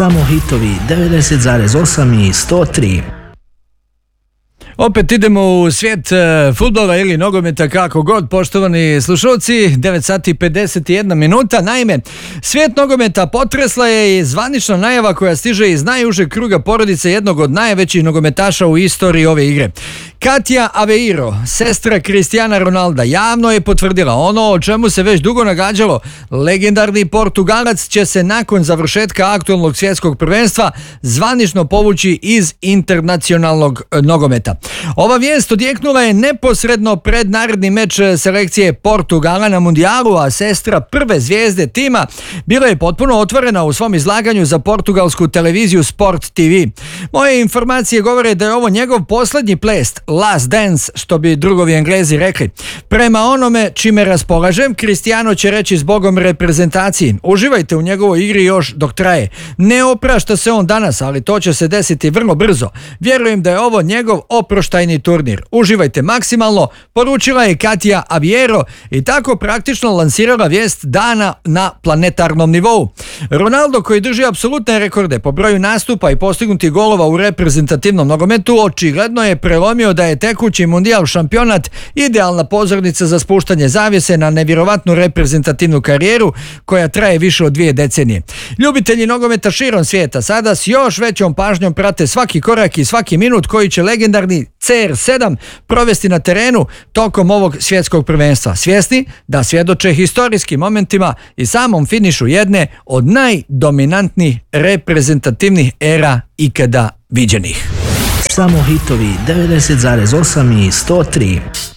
Samo hitovi 90,8 i 103. Opet idemo u svijet fudbala ili nogometa, kako god, poštovani slušalci. 9 sati i 51 minuta. Naime, svijet nogometa potresla je i zvanična najava koja stiže iz najužeg kruga porodice jednog od najvećih nogometaša u istoriji ove igre. Katia Aveiro, sestra Cristiana Ronalda, javno je potvrdila ono o čemu se već dugo nagađalo. Legendarni Portugalac će se nakon završetka aktualnog svjetskog prvenstva zvanično povući iz internacionalnog nogometa. Ova vijest odjeknula je neposredno pred naredni meč selekcije Portugala na mundijalu, a sestra prve zvijezde tima bila je potpuno otvorena u svom izlaganju za portugalsku televiziju Sport TV. Moje informacije govore da je ovo njegov posljednji ples, last dance, što bi drugovi Englezi rekli. Prema onome čime raspolažem, Cristiano će reći zbogom reprezentaciji. Uživajte u njegovoj igri još dok traje. Ne oprašta se on danas, ali to će se desiti vrlo brzo. Vjerujem da je ovo njegov oproštajni turnir. Uživajte maksimalno, poručila je Katia Aveiro i tako praktično lansirala vijest dana na planetarnom nivou. Ronaldo, koji drži apsolutne rekorde po broju nastupa i postignutih golova u reprezentativnom nogometu, očigledno je prelomio da je tekući mundijal šampionat idealna pozornica za spuštanje zavjese na nevjerovatnu reprezentativnu karijeru koja traje više od 2 decenije. Ljubitelji nogometa širom svijeta sada s još većom pažnjom prate svaki korak i svaki minut koji će legendarni CR7 provesti na terenu tokom ovog svjetskog prvenstva, svjesni da svjedoče historijskim momentima i samom finišu jedne od najdominantnijih reprezentativnih era ikada viđenih. Samo hitovi 90,8 i 103.